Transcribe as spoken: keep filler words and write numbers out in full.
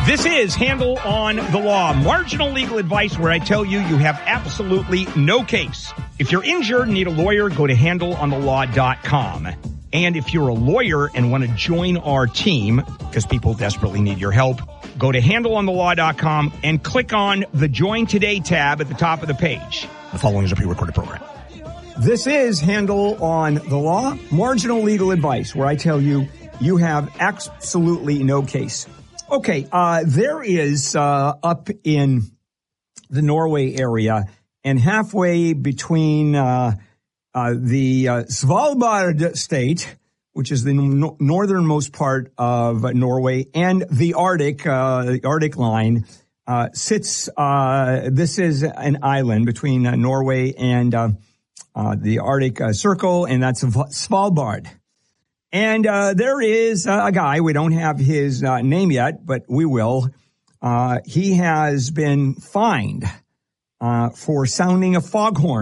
This is Handle on the Law, marginal legal advice where I tell you you have absolutely no case. If you're injured and need a lawyer, go to handle on the law dot com. And if you're a lawyer and want to join our team, because people desperately need your help, go to handle on the law dot com and click on the Join Today tab at the top of the page. The following is a pre-recorded program. This is Handle on the Law, marginal legal advice where I tell you you have absolutely no case. Okay, uh, there is, uh, up in the Norway area and halfway between, uh, uh, the, uh, Svalbard state, which is the no- northernmost part of Norway, and the Arctic, uh, the Arctic line, uh, sits, uh, this is an island between uh, Norway and, uh, uh, the Arctic uh, Circle, and that's Svalbard. And uh there is uh, a guy, we don't have his uh, name yet, but we will. Uh He has been fined uh for sounding a foghorn.